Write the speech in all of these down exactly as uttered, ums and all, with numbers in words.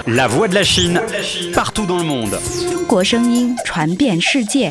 La voix de la Chine, partout dans le monde. 中国声音传遍世界。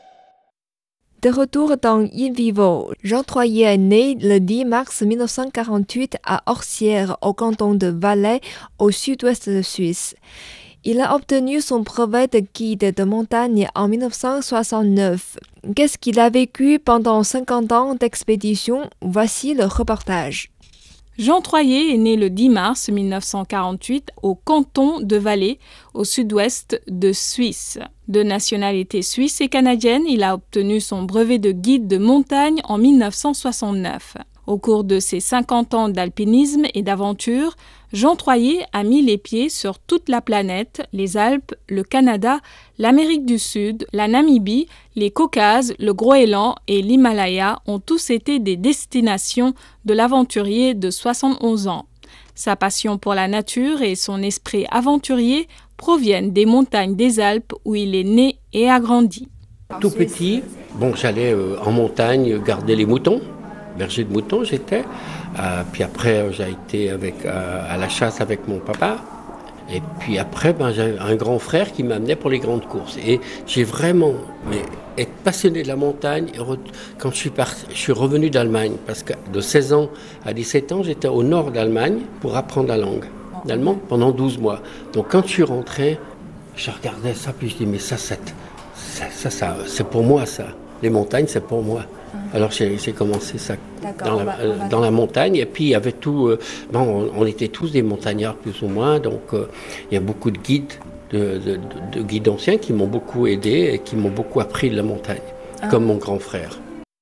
De retour dans In Vivo, Jean Troyer est né le dix mars mille neuf cent quarante-huit à Orsières, au canton de Valais, au sud-ouest de Suisse. Il a obtenu son brevet de guide de montagne en mille neuf cent soixante-neuf. Qu'est-ce qu'il a vécu pendant cinquante ans d'expédition? Voici le reportage. Jean Troyer est né le dix mars mille neuf cent quarante-huit au canton de Valais, au sud-ouest de Suisse. De nationalité suisse et canadienne, il a obtenu son brevet de guide de montagne en mille neuf cent soixante-neuf. Au cours de ses cinquante ans d'alpinisme et d'aventure, Jean Troyer a mis les pieds sur toute la planète, les Alpes, le Canada, l'Amérique du Sud, la Namibie, les Caucases, le Groenland et l'Himalaya ont tous été des destinations de l'aventurier de soixante-onze ans. Sa passion pour la nature et son esprit aventurier proviennent des montagnes des Alpes où il est né et a grandi. Tout petit, bon, j'allais euh, en montagne garder les moutons. Berger de moutons j'étais, euh, puis après j'ai été avec, euh, à la chasse avec mon papa, et puis après ben, j'ai un grand frère qui m'amenait pour les grandes courses, et j'ai vraiment mais, été passionné de la montagne quand je suis, parti, je suis revenu d'Allemagne, parce que de seize ans à dix-sept ans j'étais au nord d'Allemagne pour apprendre la langue d'allemand pendant douze mois, donc quand je suis rentré, je regardais ça, puis je dis mais ça, ça, ça, ça, ça c'est pour moi ça, les montagnes c'est pour moi. Alors j'ai, j'ai commencé ça dans la, euh, dans la montagne, et puis il y avait tout, euh, bon, on, on était tous des montagnards plus ou moins, donc euh, il y a beaucoup de guides, de, de, de, de guides anciens qui m'ont beaucoup aidé et qui m'ont beaucoup appris de la montagne, ah. Comme mon grand frère.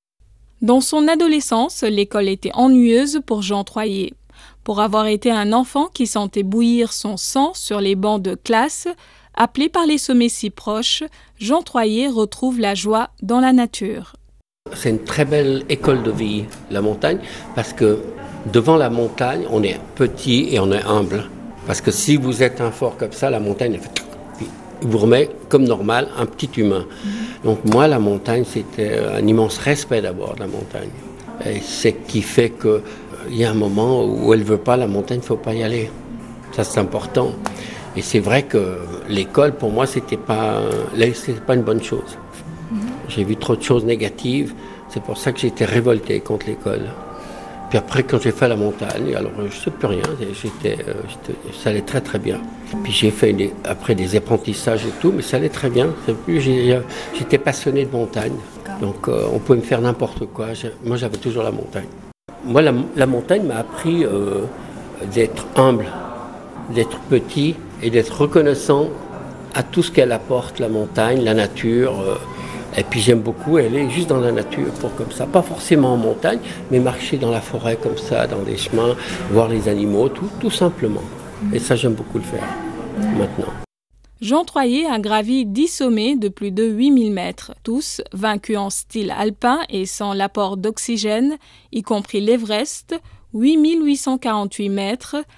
Dans son adolescence, l'école était ennuyeuse pour Jean Troyer. Pour avoir été un enfant qui sentait bouillir son sang sur les bancs de classe, appelé par les sommets si proches, Jean Troyer retrouve la joie dans la nature. C'est une très belle école de vie, la montagne, parce que devant la montagne, on est petit et on est humble. Parce que si vous êtes un fort comme ça, la montagne, elle fait, puis vous remet comme normal un petit humain. Mm-hmm. Donc moi, la montagne, c'était un immense respect d'abord de la montagne. Et c'est ce qui fait qu'il euh, y a un moment où elle ne veut pas, la montagne, il ne faut pas y aller. Ça, c'est important. Et c'est vrai que l'école, pour moi, c'était pas, c'était pas une bonne chose. J'ai vu trop de choses négatives, c'est pour ça que j'étais révolté contre l'école. Puis après, quand j'ai fait la montagne, alors je ne sais plus rien, j'étais, j'étais, ça allait très très bien. Puis j'ai fait des, après des apprentissages et tout, mais ça allait très bien. Plus, j'ai, j'étais passionné de montagne, donc euh, on pouvait me faire n'importe quoi. J'ai, moi, j'avais toujours la montagne. Moi, la, la montagne m'a appris euh, d'être humble, d'être petit et d'être reconnaissant à tout ce qu'elle apporte, la montagne, la nature. Euh, Et puis j'aime beaucoup aller juste dans la nature, pour comme ça, pas forcément en montagne, mais marcher dans la forêt comme ça, dans des chemins, voir les animaux, tout, tout simplement. Et ça, j'aime beaucoup le faire, maintenant. Jean Troyer a gravi dix sommets de plus de huit mille mètres, tous vaincus en style alpin et sans l'apport d'oxygène, y compris l'Everest, huit mille huit cent quarante-huit mètres,